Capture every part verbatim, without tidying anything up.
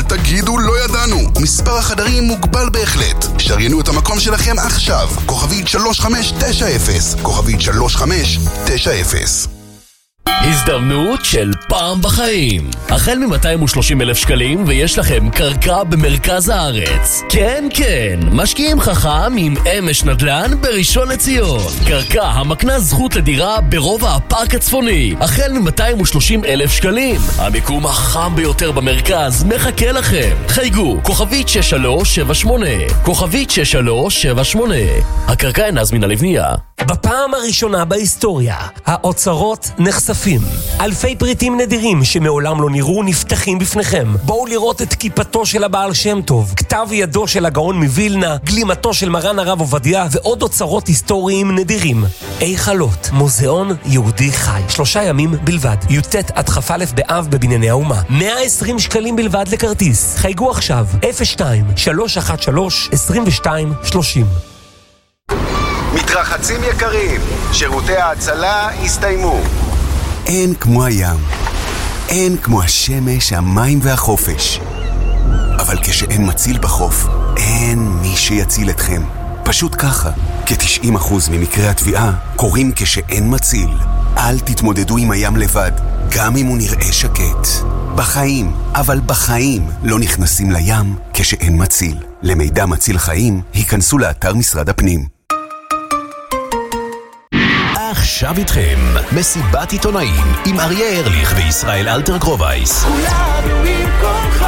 תגידו לא ידענו. מספר החדרים מוגבל בהחלט. שריינו את המקום שלכם עכשיו. כוכבית שלוש חמש תשע אפס. כוכבית שלוש חמש תשע אפס. הזדמנות של פעם בחיים. החל מ-מאתיים ושלושים אלף שקלים ויש לכם קרקע במרכז הארץ. כן, כן, משקיעים חכם עם אמש נדל"ן בראשון לציון. קרקע המקנה זכות לדירה ברובע הפארק הצפוני. החל מ-מאתיים ושלושים אלף שקלים. המיקום החם ביותר במרכז מחכה לכם. חייגו, כוכבית שש שלוש שבע שמונה. כוכבית שש שלוש שבע שמונה. הקרקע אינה זמינה לבנייה. בפעם הראשונה בהיסטוריה, האוצרות נחשפים. אלפי פריטים נדירים שמעולם לא נראו נפתחים בפניכם. בואו לראות את כיפתו של הבעל שם טוב, כתב ידו של הגאון מווילנה, גלימתו של מרן הרב עובדיה ועוד אוצרות היסטוריים נדירים. היכלות, מוזיאון יהודי חי. שלושה ימים בלבד. י"ט עד כ"א באב בבנייני האומה. מאה ועשרים שקלים בלבד לכרטיס. חייגו עכשיו אפס שתיים שלוש אחת שלוש עשרים ושתיים שלושים. מתרחצים יקרים, שירותי ההצלה הסתיימו. אין כמו הים, אין כמו השמש, המים והחופש. אבל כשאין מציל בחוף, אין מי שיציל אתכם. פשוט ככה, כ-תשעים אחוז ממקרי התביעה קורים כשאין מציל. אל תתמודדו עם הים לבד, גם אם הוא נראה שקט. בחיים, אבל בחיים לא נכנסים לים כשאין מציל. למידע מציל חיים, היכנסו לאתר משרד הפנים. עכשיו איתכם מסיבת עיתונאים עם אריה ארליך וישראל אלתר גרובייס. כולנו עם כולך.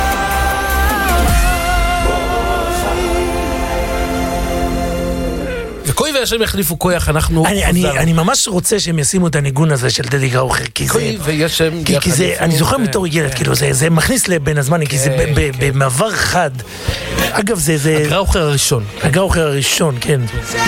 וכוי והשם יחליפו כויח, אנחנו... אני, אני, אני ממש רוצה שהם ישימו את הניגון הזה של דדי גראוכר, כי זה... כוי והשם כי, כי זה, אני זוכר מתור ילד, כאילו, זה, זה מכניס לבין הזמן, כי זה במעבר חד. אגב, זה... זה... הגראוכר הראשון. הגראוכר הראשון, כן.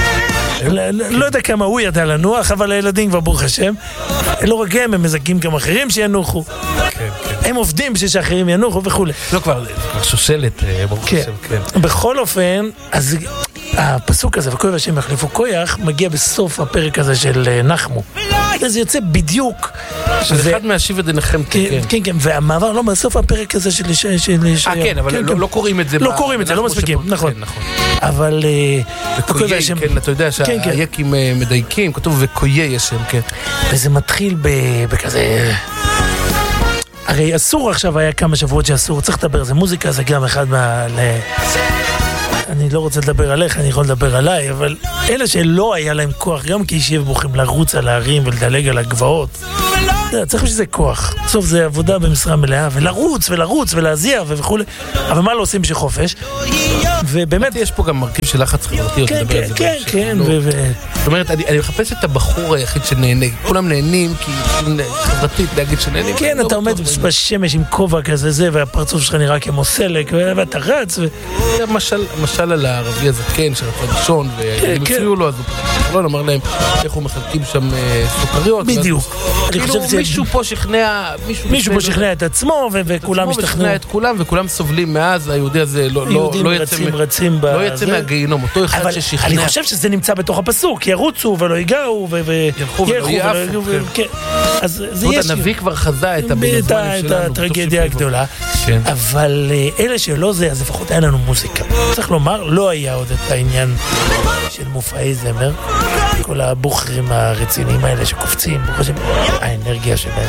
לא יודע כמה הוא ידע לנוח, אבל הילדים כבר ברוך השם. לא רק הם, הם מזכים גם אחרים שינוחו. הם עובדים בשביל שאחרים ינוחו וכו'. לא, כבר שושלת, ברוך השם, כן. בכל אופן, אז... הפסוק הזה, וכוי והשם יחליפו כויח, מגיע בסוף הפרק הזה של נחמו. זה יוצא בדיוק. של אחד מהשיב ודנחם תקן. כן, כן, והמעבר, לא, בסוף הפרק הזה של... אה, כן, אבל לא קוראים את זה. לא קוראים את זה, לא מספיקים, נכון. אבל... וכוי והשם, כן, אתה יודע שהיקים מדייקים, כתוב וכויה ישם, כן. וזה מתחיל בכזה... הרי אסור עכשיו, היה כמה שבועות שאסור, צריך לדבר, זה מוזיקה, זה גם אחד מה... אני לא רוצה לדבר עליך, אני יכול לדבר עליי, אבל אלה שלא היה להם כוח, גם כאישים בוחרים לרוץ על הערים ולדלג על הגבעות, צריך שזה כוח. בסוף זה עבודה במשרה מלאה, ולרוץ ולרוץ ולהזיע וכו'. אבל מה לא עושים בשביל חופש? ובאמת... יש פה גם מרכיב של לחץ חברתי. כן, כן, כן. זאת אומרת, אני מחפש את הבחור היחיד שנהנה. כולם נהנים, כי חברתית להגיד שנהנים. כן, אתה עומד בשמש עם כובע כזה זה, והפרצוף שלך נראה כמו סלק, ואתה רץ. משל על הערבי הזקן של הפרדישון, והם הפריעו לו, אז הוא אמר להם איך הוא מחלקים שם סוכריות. בדיוק. מישהו פה שכנע... מישהו פה שכנע את עצמו, וכולם משתכנעו. ושכנע את כולם, וכולם סובלים מאז, היהודי הזה לא יצא מהגיהינום, אותו אחד ששכנע. אני חושב שזה נמצא בתוך הפסוק, ירוצו ולא ייגעו, ילכו ולא יעפו. אז זה יש... הנביא כבר חזה את את הטרגדיה הגדולה, אבל אלה שלא זה, אז לפחות היה לנו מוזיקה. צריך לומר, לא היה עוד את העניין של מופעי זמר, כל הבוחרים הרציניים האלה שקופצים, האנרגיה שלהם,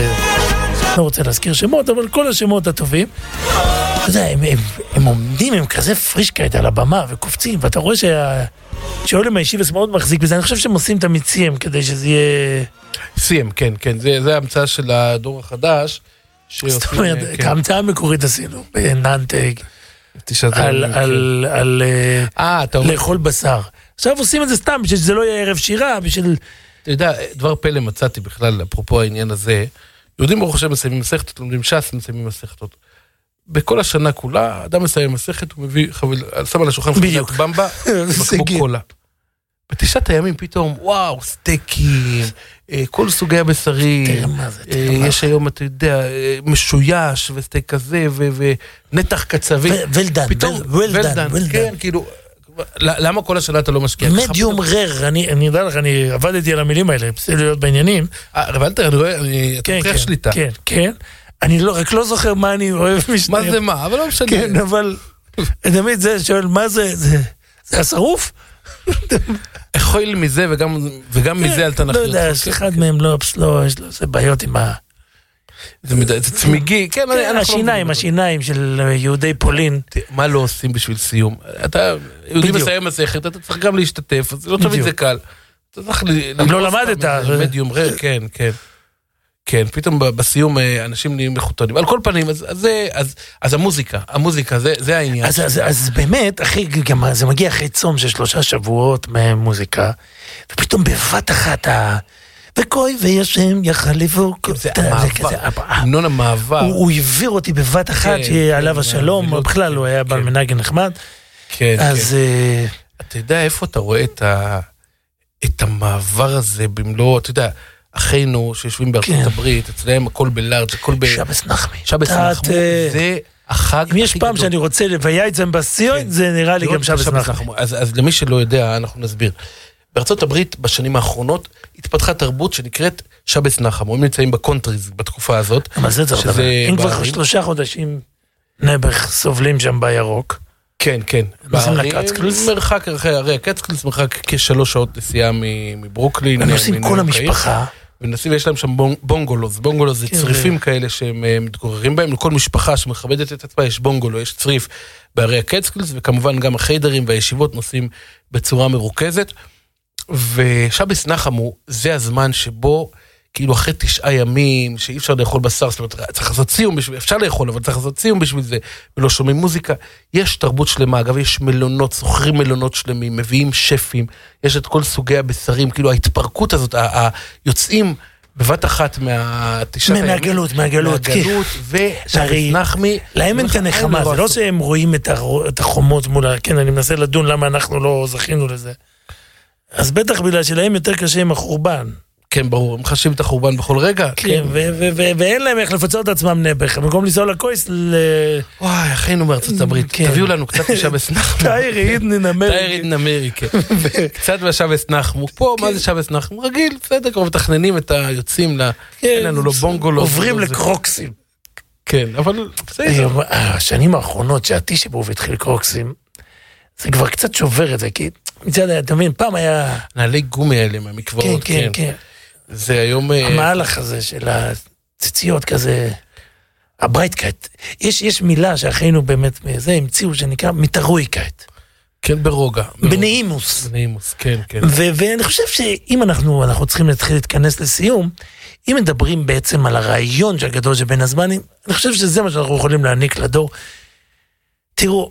לא רוצה להזכיר שמות, אבל כל השמות הטובים, אתה יודע, הם, הם, הם עומדים, הם כזה פרישקייט על הבמה וקופצים, ואתה רואה שהעולם הישיבס מאוד מחזיק בזה, אני חושב שהם עושים את המציים כדי שזה יהיה... סיים, כן, כן, זה, זה ההמצאה של הדור החדש, זאת אומרת, ההמצאה המקורית עשינו, בננטג, על, על, על לאכול בשר. עכשיו עושים את זה סתם, בשביל שזה לא יהיה ערב שירה, בשביל... אתה יודע, דבר פלא מצאתי בכלל, אפרופו העניין הזה, יהודים ברוך השם מסיימים מסכתות, לומדים ש"ס, מסיימים מסכתות. בכל השנה כולה, אדם מסיים מסכת, הוא מביא חביל, שם על השולחן חבילת במבה, ובקבוק קולה. בתשעת הימים פתאום, וואו, סטייקים, כל סוגי הבשרים, יש היום, אתה יודע, משויש וסטייק כזה, ונתח קצבי. ולדן, ולדן, כן, כאילו... למה כל השנה אתה לא משקיע? מדיום רר, אני יודע לך, אני עבדתי על המילים האלה, בסדר להיות בעניינים. רבלת, אני רואה, אני תומך שליטה. כן, כן. אני לא, רק לא זוכר מה אני אוהב משניהם. מה זה מה? אבל לא משנה. כן, אבל תמיד זה שואל, מה זה? זה, זה השרוף? יכול לי מזה וגם, וגם מזה אל תנחיות. לא יודע, אחד מהם לא, לא, יש לו זה בעיות עם ה... זה צמיגי, כן, השיניים, השיניים של יהודי פולין. מה לא עושים בשביל סיום? אתה, יהודי מסיים מסכת, אתה צריך גם להשתתף, אז לא תמיד זה קל. אתה צריך... לא למדת. מדיום רר, כן, כן. כן, פתאום בסיום אנשים נהיים מחותנים. על כל פנים, אז המוזיקה, המוזיקה, זה העניין. אז באמת, זה מגיע אחרי צום של שלושה שבועות מהמוזיקה, ופתאום בבת אחת ה... וקוי וישם יחליפו, זה המעבר, המנון המעבר. הוא העביר אותי בבת אחת שעליו השלום, בכלל הוא היה בעל מנהג נחמד. כן, אז... אתה יודע איפה אתה רואה את המעבר הזה במלוא, אתה יודע, אחינו שיושבים בארצות הברית, אצלהם הכל בלארג', הכל ב... שבס נחמי. שבס נחמי, זה החג. אם יש פעם שאני רוצה לביה את זה בסיון, זה נראה לי גם שבס נחמי. אז למי שלא יודע, אנחנו נסביר. בארצות הברית בשנים האחרונות התפתחה תרבות שנקראת שבס נחם, הם נמצאים בקונטריז בתקופה הזאת. אבל זה צריך לדבר. אם כבר שלושה חודשים נעבך סובלים שם בירוק. כן, כן. נוסעים לקצקלס. מרחק, הרי הקצקלס מרחק כשלוש שעות נסיעה מברוקלין. ונוסעים כל המשפחה. ונסים, ויש להם שם בונגולוז. בונגולוז זה צריפים כאלה שהם מתגוררים בהם. לכל משפחה שמכבדת את עצמה יש בונגולו, יש צריף בערי הקצקלס, וכמובן גם החיידרים והישיבות נוסעים בצורה מרוכזת. ושבס נחם הוא, זה הזמן שבו, כאילו אחרי תשעה ימים, שאי אפשר לאכול בשר, זאת אומרת, צריך לעשות סיום בשביל, אפשר לאכול, אבל צריך לעשות סיום בשביל זה, ולא שומעים מוזיקה. יש תרבות שלמה, אגב, יש מלונות, סוחרים מלונות שלמים, מביאים שפים, יש את כל סוגי הבשרים, כאילו ההתפרקות הזאת, היוצאים בבת אחת מהתשעת הימים. מהגלות, מהגלות, מהגלות, ושבס נחמי. להם אין את הנחמה, זה לא שהם רואים את החומות מול, כן, אני מנסה לדון למה אנחנו לא זכינו לזה. אז בטח בגלל שלהם יותר קשה עם החורבן. כן, ברור, הם חשים את החורבן בכל רגע. כן, ואין להם איך לפצות את עצמם נעבך. במקום לנסוע לקויס ל... וואי, אחינו מארצות הברית. תביאו לנו קצת משבס נחמו. תאיר עידנין אמריקה. תאיר עידנין אמריקה. קצת משבס נחמו. פה, מה זה שבס נחמו? רגיל, בסדר, כבר מתכננים את היוצאים ל... אין לנו לא בונגולו. עוברים לקרוקסים. כן, אבל... השנים האחרונות שהטישבוב התחיל קרוקסים, זה כבר קצת שובר את זה, כי מצד, אתה מבין, פעם היה... נעלי גומי האלה מהמקוואות, כן. כן, כן. זה היום... המהלך הזה של הציציות כזה, הברייטקייט. יש, יש מילה שאחינו באמת, זה המציאו שנקרא מיטרויקייט. כן, ברוגע. בנעימוס. בנעימוס, כן, כן. ו- ואני חושב שאם אנחנו, אנחנו צריכים להתחיל להתכנס לסיום, אם מדברים בעצם על הרעיון שהגדול שבין הזמנים, אני חושב שזה מה שאנחנו יכולים להעניק לדור. תראו,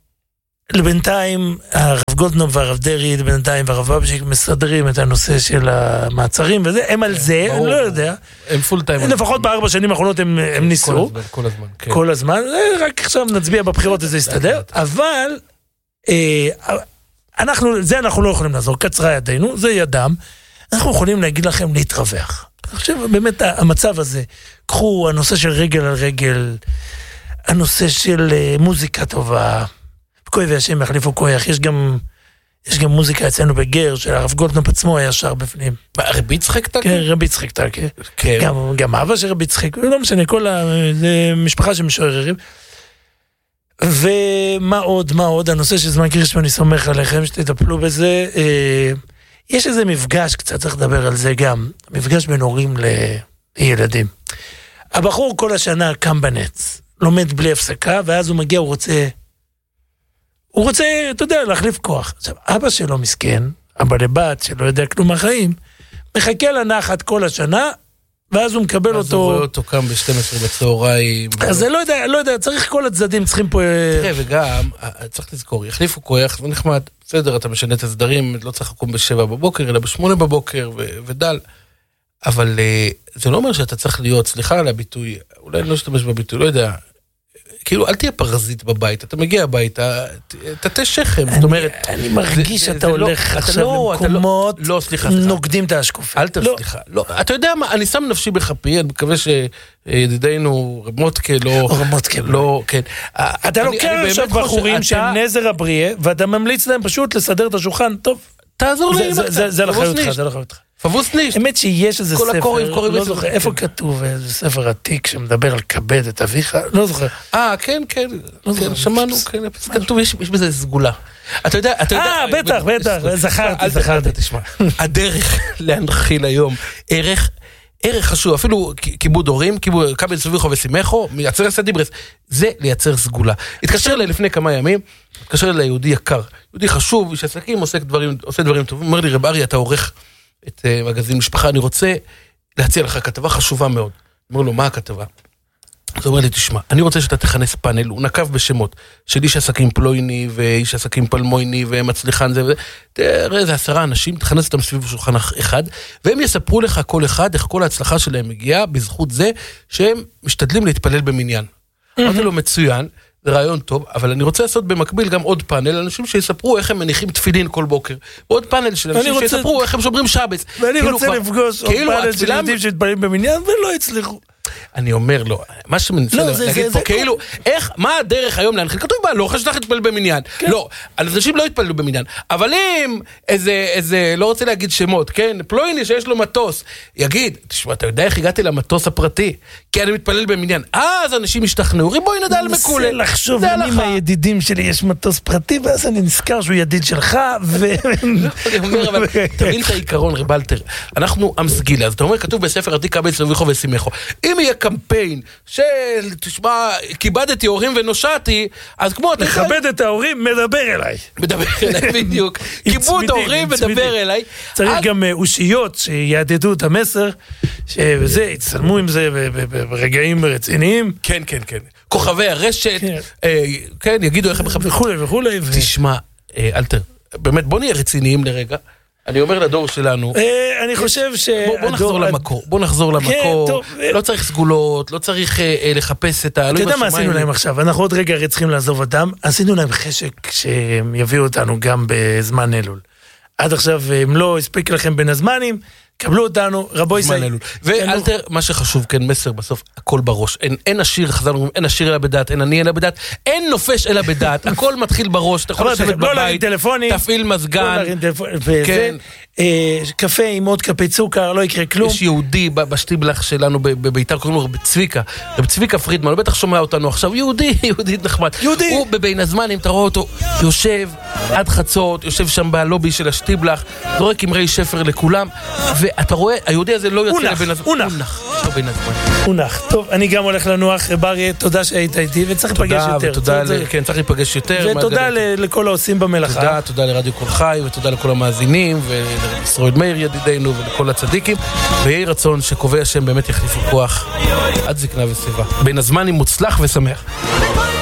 לבינתיים הרב גולדנוב והרב דרעי, לבינתיים והרב בבשיק מסדרים את הנושא של המעצרים וזה, הם על זה, אני לא יודע. הם פול טיים. לפחות בארבע שנים האחרונות הם ניסו. כל הזמן. כל הזמן, רק עכשיו נצביע בבחירות וזה יסתדר, אבל אנחנו, זה אנחנו לא יכולים לעזור, קצרה ידינו, זה ידם, אנחנו יכולים להגיד לכם להתרווח. אני חושב באמת המצב הזה, קחו הנושא של רגל על רגל, הנושא של מוזיקה טובה, כוי והשם יחליפו כויח, יש גם, יש גם מוזיקה אצלנו בגר, שהרב גולדנופ עצמו היה שר בפנים. רבי יצחק טקי? כן, רבי יצחק טקי. כן. גם, גם אבא של רבי יצחק, לא משנה, כל ה... זה משפחה שמשוררים. ומה עוד, מה עוד, הנושא של זמן קרישמן, אני סומך עליכם שתטפלו בזה. אה, יש איזה מפגש, קצת צריך לדבר על זה גם, מפגש בין הורים לילדים. הבחור כל השנה קם בנץ, לומד בלי הפסקה, ואז הוא מגיע, הוא רוצה... הוא רוצה, אתה יודע, להחליף כוח. עכשיו, אבא שלו מסכן, אבא לבת שלא יודע כלום מהחיים, מחכה לנחת כל השנה, ואז הוא מקבל אותו... אז הוא רואה אותו קם ב-שתים עשרה בצהריים. אז זה לא יודע, לא יודע, צריך כל הצדדים, צריכים פה... תראה, וגם, צריך לזכור, יחליפו כוח, זה נחמד, בסדר, אתה משנה את הסדרים, לא צריך לקום בשבע בבוקר, אלא בשמונה בבוקר, ודל. אבל זה לא אומר שאתה צריך להיות, סליחה על הביטוי, אולי אני לא אשתמש בביטוי, לא יודע, כאילו, אל תהיה פרזיט בבית, אתה מגיע הביתה, תתה שכם, זאת אומרת... אני מרגיש שאתה הולך עכשיו למקומות, נוגדים את השקופים. אל תסליחה. אתה יודע מה, אני שם נפשי בחפי, אני מקווה שידידינו רמותקה לא... רמותקה לא. כן. אתה לוקח עכשיו בחורים שהם נזר הבריא, ואתה ממליץ להם פשוט לסדר את השולחן, טוב. תעזור להם. זה לחיות אותך, זה לחיות אותך. פבוסניש. האמת שיש איזה ספר, הקוראים, קוראים לא זוכר, איפה כתוב איזה ספר עתיק שמדבר על כבד את אביך, לא זוכר. אה, כן, כן, שמענו, כן, כתוב, יש בזה סגולה. אתה יודע, אתה יודע... אה, בטח, בטח, זכרתי, זכרתי. תשמע, הדרך להנחיל היום ערך, ערך חשוב, אפילו כיבוד הורים, כבל סביחו וסימכו, מייצר סדיברס, זה לייצר סגולה. התקשר אליי לפני כמה ימים, התקשר אליי יהודי יקר, יהודי חשוב, איש עסקים, עושה דברים, עושה דברים טובים, אומר לי, רב ארי, אתה עורך את מגזין משפחה, אני רוצה להציע לך כתבה חשובה מאוד. אומר לו, מה הכתבה? אז הוא אומר לי, תשמע, אני רוצה שאתה תכנס פאנל, הוא נקב בשמות של איש עסקים פלויני ואיש עסקים פלמויני ומצליחן זה וזה, תראה איזה עשרה אנשים, תכנס אותם סביב שולחן אחד, והם יספרו לך כל אחד איך כל ההצלחה שלהם מגיעה בזכות זה שהם משתדלים להתפלל במניין. אמרתי לו, מצוין, זה רעיון טוב, אבל אני רוצה לעשות במקביל גם עוד פאנל, אנשים שיספרו איך הם מניחים תפילין כל בוקר, ועוד פאנל של אנשים שיספרו איך הם שומרים שבץ. ואני רוצה לפגוש עוד פאנל של ילדים שמתפללים במניין ולא הצליחו. אני אומר לו, מה שמנסה להגיד פה, כאילו, איך, מה הדרך היום להנחיל? כתוב בה, לא חשבתי להתפלל במניין. לא, אנשים לא התפללו במניין. אבל אם איזה, איזה, לא רוצה להגיד שמות, כן? פלויני שיש לו מטוס, יגיד, תשמע, אתה יודע איך הגעתי למטוס הפרטי? כי אני מתפלל במניין. אז אנשים ישתכנעו, בואי נדע על מקולה. אני מנסה לחשוב למי מהידידים שלי יש מטוס פרטי, ואז אני נזכר שהוא ידיד שלך, ו... אני אומר, אבל תבין את העיקרון, רב אלתר. אנחנו עם סגילה, אז אתה אומר, כתוב בספר עתיק כבל סביחו וסימכו. אם יהיה קמפיין של, תשמע, כיבדתי הורים ונושעתי, אז כמו... מכבד את ההורים, מדבר אליי. מדבר אליי, בדיוק. כיבוד ההורים, מדבר אליי. צריך גם אושיות שיעדדו את המסר, וזה, יצלמו עם זה ברגעים רציניים. כן, כן, כן. כוכבי הרשת, כן, יגידו איך הם מחבבים. וכולי וכולי. תשמע, אלתר, באמת, בוא נהיה רציניים לרגע. אני אומר לדור שלנו, אני חושב ש... בוא נחזור למקור, בוא נחזור למקור, לא צריך סגולות, לא צריך לחפש את ה... אתה יודע מה עשינו להם עכשיו? אנחנו עוד רגע צריכים לעזוב אותם, עשינו להם חשק שהם יביאו אותנו גם בזמן אלול. עד עכשיו, אם לא הספיק לכם בין הזמנים, קבלו אותנו, רבו ישראל. ואלתר, מה שחשוב, כן, מסר בסוף, הכל בראש. אין השיר, חזרנו, אין השיר אלא בדעת, אין אני אלא בדעת, אין נופש אלא בדעת, הכל מתחיל בראש, אתה יכול לשבת בבית, תפעיל מזגן, כן. קפה עם עוד כפי צוקר, לא יקרה כלום. יש יהודי בשטיבלח שלנו בביתר, קוראים לו רב צביקה, רב צביקה פרידמן, הוא בטח שומע אותנו עכשיו, יהודי, יהודי נחמד. יהודי. הוא בבין הזמן, אם אתה רואה אותו, יושב עד חצות, יושב שם בלובי של השטיבלח, זורק עם רי שפר לכולם, ואתה רואה, היהודי הזה לא יוצא לבין הזמן. הוא נח, הוא נח. הוא נח. טוב, אני גם הולך לנוח, בריה, תודה שהיית איתי, וצריך להיפגש יותר. תודה, כן, צריך להיפגש יותר. ותודה לכל העושים במלאכה. תודה, תודה לרדיו כל חי, ותודה לכל המאזינים, ולשראל מאיר ידידינו, ולכל הצדיקים, ויהי רצון שקובע השם באמת יחליפו כוח עד זקנה ושיבה. בין הזמנים מוצלח ושמח.